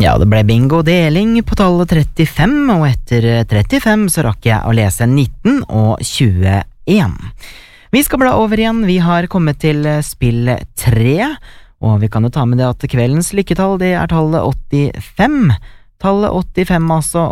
Ja, det ble bingo-deling på tallet 35, og etter 35 så rakk jeg å lese 19 og 21. Vi skal bla over igjen, vi har kommet til spill 3, og vi kan jo ta med det at kveldens lykketall det er tallet 85. Tallet 85 altså,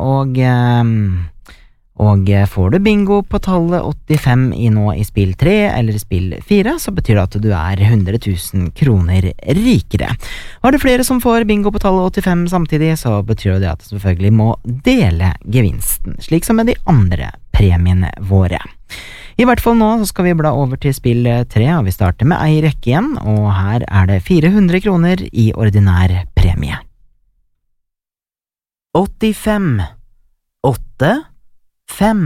og får du bingo på tallet 85 nå i spill 3 eller spill 4, så betyr det at du er 100 000 kroner rikere. Var det flere som får bingo på tallet 85 samtidig, så betyr det at du selvfølgelig må dele gevinsten, slik som med de andre premiene våre. I hvert fall nå så skal vi bla over til spill 3, og vi starter med ei rekke igjen, og her er det 400 kroner i ordinær premie. 85, 8, 5.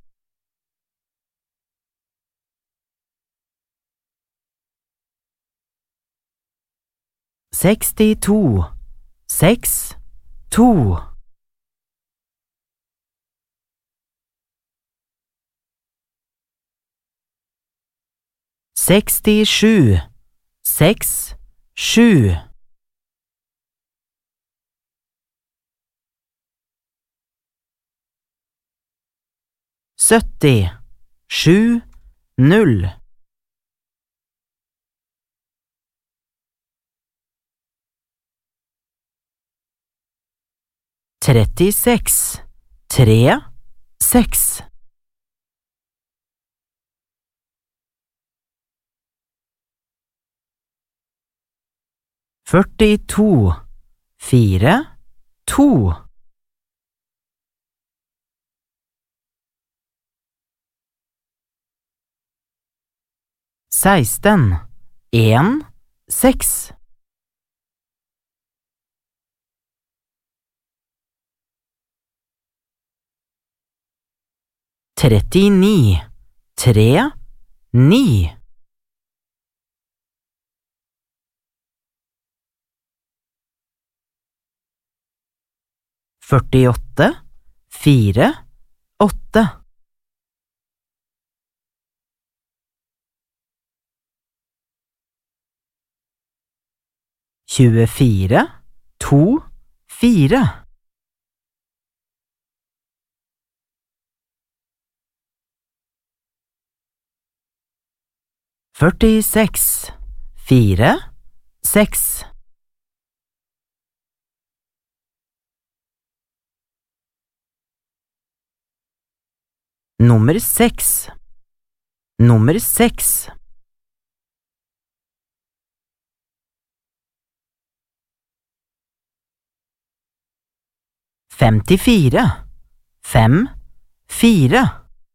62, 6, 2. 67, 6, 7. 70, 7, 0. 36, 3, 6. 42, 4, 2. 16, 1, 6. 39, 3, 9. 48, 4, 8. 24, 2, 4. 46, 4, 6. 6, 6. 54, 5, 4.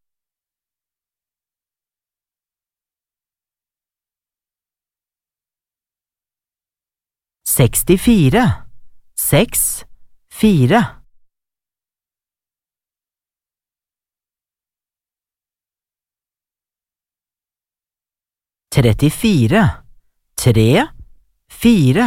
64, 6, 4. 34, 3, 4.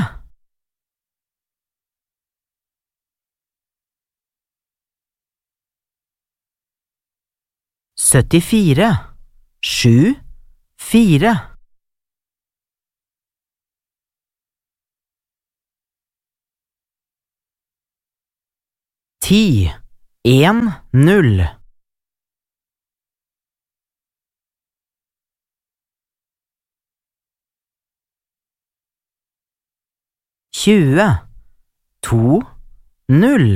74, 7, 4. 10, 1, 0. 20, 2, 0.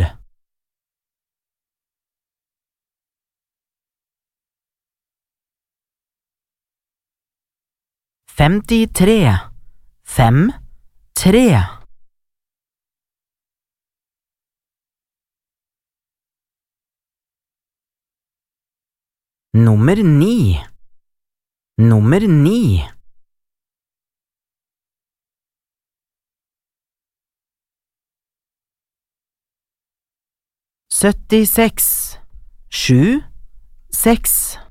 53, 5, 3. 9, 9. 76, 7, 6.